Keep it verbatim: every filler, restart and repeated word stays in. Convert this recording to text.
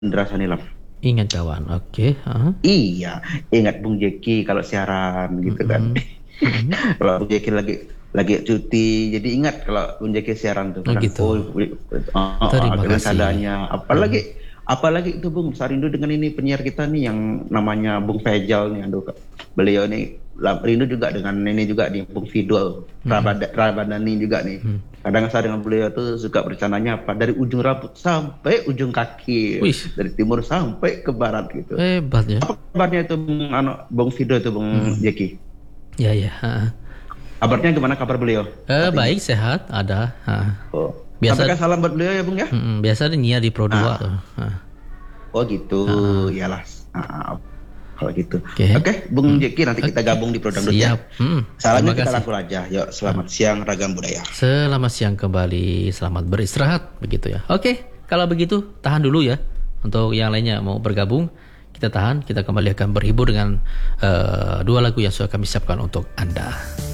Indra Sanilaf. Ingat kawan, oke. Uh-huh. Iya, ingat Bung Jeki kalau siaran gitu kan. Mm-hmm. Kalau Bung Jeki lagi lagi cuti, jadi ingat kalau Bung Jeki siaran tuh. Oh Kadang, gitu. oh, uh, Terima uh, dengan kasih. sadanya. Apalagi hmm. apalagi itu Bung, Sarindu dengan ini penyiar kita nih yang namanya Bung Fejal nih, aduh, beliau nih rindu juga dengan ini juga nih Bung Fidul hmm. Rabadani juga nih. Hmm. Kadang saya dengan beliau tuh suka bercandanya apa dari ujung rambut sampai ujung kaki, Wih. Dari timur sampai ke barat gitu. Hebat ya. Apa kabarnya itu Bung ano, Bung Fidul itu Bung hmm. Jeki? Ya ya. Kabarnya gimana kabar beliau? Eh, baik sehat ada. Oh. Biasa. Sampaikan salam buat beliau ya Bung ya. Hmm, biasa Nia di Pro dua ah. tuh. Ah. Oh gitu, ah. Iyalah. Ah. Kalau gitu. Oke, okay. okay, Bung hmm. Jeki nanti kita gabung di program ya. Hmm. Salamnya kita rangkul aja. Yuk, selamat hmm. siang Ragam Budaya. Selamat siang kembali, selamat beristirahat begitu ya. Oke, okay. Kalau begitu tahan dulu ya. Untuk yang lainnya mau bergabung, kita tahan. Kita kembali akan berhibur dengan uh, dua lagu yang sudah kami siapkan untuk Anda.